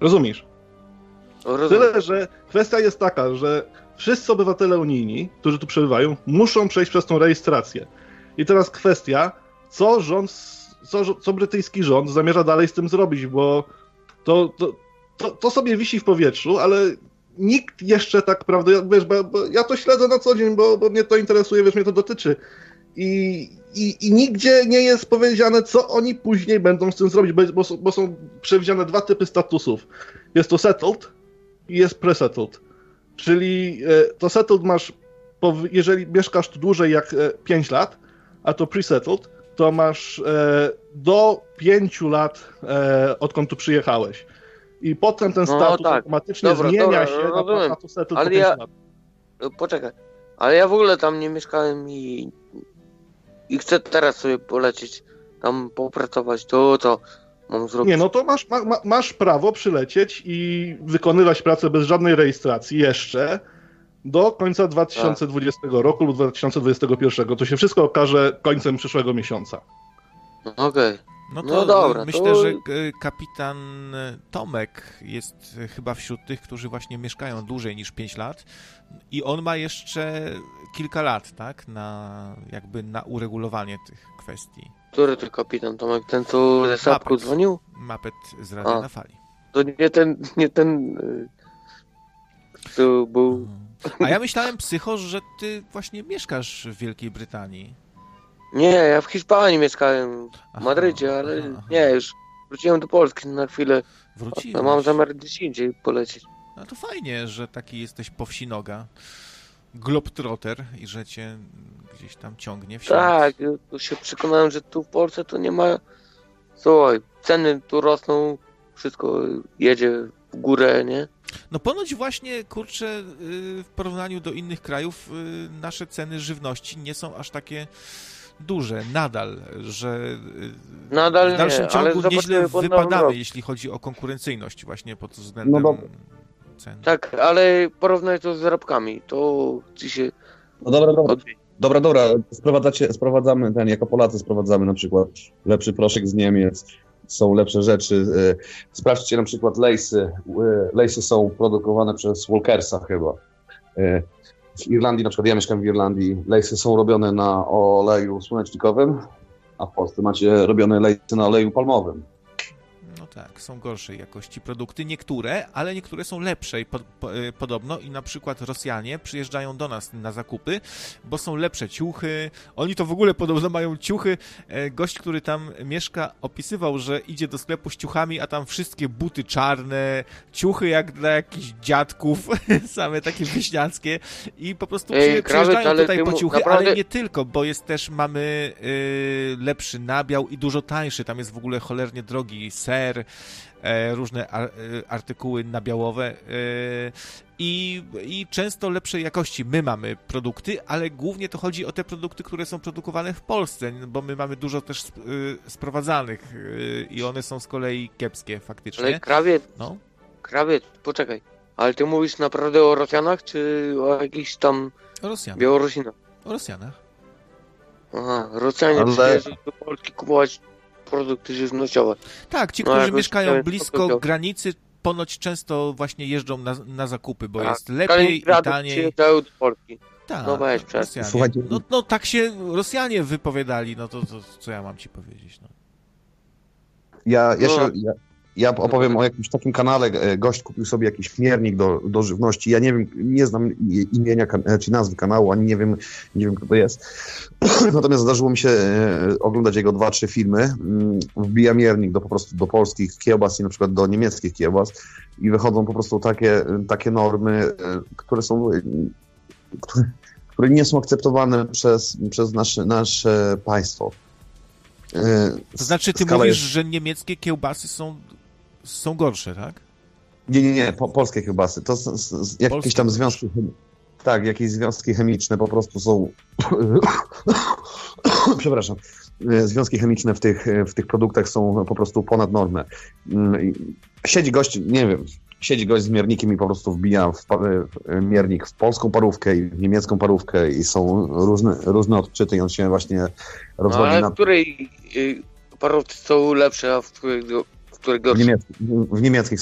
Rozumiesz? Rozumiem. Tyle, że kwestia jest taka, że wszyscy obywatele unijni, którzy tu przebywają, muszą przejść przez tą rejestrację. I teraz kwestia, co brytyjski rząd zamierza dalej z tym zrobić, bo to sobie wisi w powietrzu, ale nikt jeszcze tak, prawda, wiesz, bo ja to śledzę na co dzień, bo mnie to interesuje, wiesz, mnie to dotyczy. I nigdzie nie jest powiedziane, co oni później będą z tym zrobić, bo są przewidziane dwa typy statusów. Jest to settled i jest pre-settled. Czyli to settled masz, jeżeli mieszkasz tu dłużej jak 5 lat, a to pre-settled, to masz do 5 lat, odkąd tu przyjechałeś. I potem ten status automatycznie zmienia się na status settled po 5 lat. Poczekaj, ale ja w ogóle tam nie mieszkałem i chcę teraz sobie polecieć, tam popracować, to co mam zrobić? Nie, no to masz prawo przylecieć i wykonywać pracę bez żadnej rejestracji jeszcze do końca 2020 roku lub 2021. To się wszystko okaże końcem przyszłego miesiąca. Okej. No dobra. Myślę, że kapitan Tomek jest chyba wśród tych, którzy właśnie mieszkają dłużej niż 5 lat i on ma jeszcze kilka lat, tak? Na uregulowanie tych kwestii. Który to kapitan Tomek? Ten, co ze Sapku dzwonił? Mapet z Radia na Fali. To nie ten, kto był... A ja myślałem, Psycho, że ty właśnie mieszkasz w Wielkiej Brytanii. Nie, ja w Hiszpanii mieszkałem, w Madrycie, ale nie, już wróciłem do Polski na chwilę. Wróciłeś. Mam zamiar gdzieś indziej polecieć. No to fajnie, że taki jesteś powsinoga, globetrotter i że cię gdzieś tam ciągnie w świat. Tak, tu się przekonałem, że tu w Polsce to nie ma... Słuchaj, ceny tu rosną, wszystko jedzie w górę, nie? No ponoć właśnie, kurczę, w porównaniu do innych krajów nasze ceny żywności nie są aż takie duże, że w dalszym ciągu nieźle wypadamy, jeśli chodzi o konkurencyjność właśnie pod względem cen. Tak, ale porównaj to z zarobkami, to ci się... No dobra, sprowadzamy jako Polacy sprowadzamy na przykład lepszy proszek z Niemiec, są lepsze rzeczy. Sprawdźcie na przykład lejsy. Lejsy są produkowane przez Walkersa chyba. W Irlandii, na przykład ja mieszkam w Irlandii, lejsy są robione na oleju słonecznikowym, a w Polsce macie robione lejsy na oleju palmowym. No tak, są gorszej jakości produkty, ale niektóre są lepszej podobno i na przykład Rosjanie przyjeżdżają do nas na zakupy, bo są lepsze ciuchy, oni to w ogóle podobno mają ciuchy. Gość, który tam mieszka, opisywał, że idzie do sklepu z ciuchami, a tam wszystkie buty czarne, ciuchy jak dla jakichś dziadków, same takie wieśniackie i po prostu przyjeżdżają tutaj po ciuchy, naprawdę... ale nie tylko, bo mamy lepszy nabiał i dużo tańszy, tam jest w ogóle cholernie drogi ser, różne artykuły nabiałowe i często lepszej jakości my mamy produkty, ale głównie to chodzi o te produkty, które są produkowane w Polsce, bo my mamy dużo też sprowadzanych i one są z kolei kiepskie faktycznie. Ale krawiec, poczekaj, ale ty mówisz naprawdę o Rosjanach, czy o jakichś tam Białorusinach? O Rosjanach. Aha, Rosjanie przyjeżdżają do Polski kupować produkty żywnościowe. Tak, ci, którzy mieszkają blisko granicy, ponoć często właśnie jeżdżą na zakupy, bo jest lepiej i taniej. Przyjeżdżają do Polski. Tak, no weź, Rosjanie. No tak się Rosjanie wypowiadali, no to co ja mam ci powiedzieć, no. Ja opowiem o jakimś takim kanale, gość kupił sobie jakiś miernik do żywności, ja nie wiem, nie znam imienia czy nazwy kanału, ani nie wiem kto to jest, natomiast zdarzyło mi się oglądać jego 2-3 filmy, wbija miernik po prostu do polskich kiełbas i na przykład do niemieckich kiełbas i wychodzą po prostu takie normy, które nie są akceptowane przez nasze państwo. To znaczy, ty mówisz, że niemieckie kiełbasy są gorsze, tak? Nie, polskie kiełbasy. To jakieś tam związki... Tak, jakieś związki chemiczne po prostu są... Przepraszam. Związki chemiczne w tych produktach są po prostu ponad normę. Siedzi gość z miernikiem i po prostu wbija miernik w polską parówkę i w niemiecką parówkę i są różne odczyty i on się właśnie rozwodzi ale w której parówce są lepsze, a w której gorsze? W niemieckich